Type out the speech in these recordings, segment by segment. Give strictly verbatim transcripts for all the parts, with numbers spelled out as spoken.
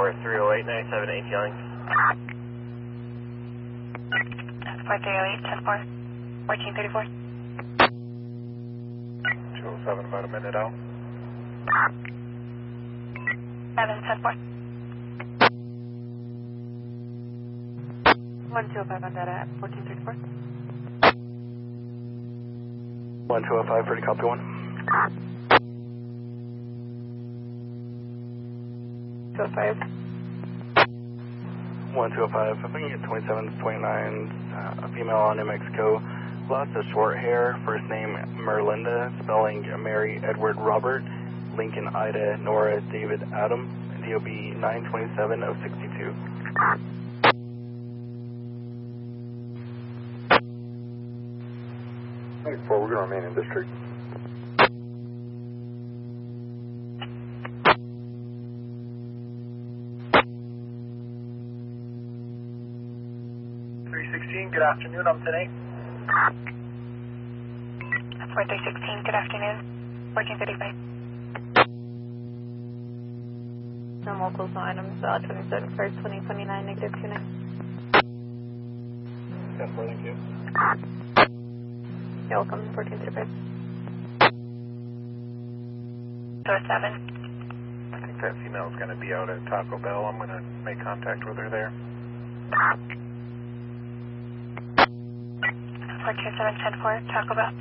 four three oh eight, ninety-seven eight Yonge. four three oh eight, ten four, fourteen thirty-four. two oh seven, about a minute out. seven ten four. one two oh five on data at fourteen thirty-four. one two oh five, pretty copy one. two oh five. one two oh five, if I can get twenty-seven point nine, uh, a female on New Mexico, lots of short hair, first name Merlinda, spelling Mary Edward Robert, Lincoln Ida Nora David Adam, D O B nine twenty-seven oh sixty-two. ninety-four, we're going to remain in district. three sixteen, good afternoon, I'm ten eight. four three sixteen, good afternoon, fourteen thirty-five. No locals, no items, uh, twenty-seven first, twenty twenty-nine, negative two nine. ten four, thank you. You're welcome, fourteen thirty-five. two oh seven. I think that female is going to be out at Taco Bell. I'm going to make contact with her there. four two seven, ten four, Taco Bell.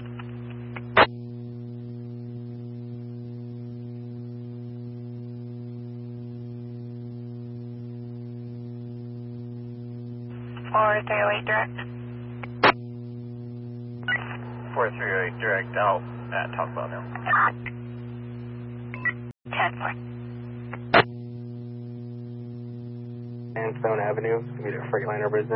four three oh eight direct. four three oh eight direct out at Taco Bell now. ten four. Sandstone Avenue, give me the Freightliner business.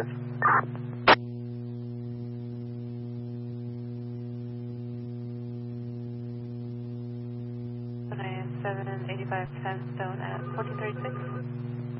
nine seven eighty-five Sandstone at fourteen thirty-six.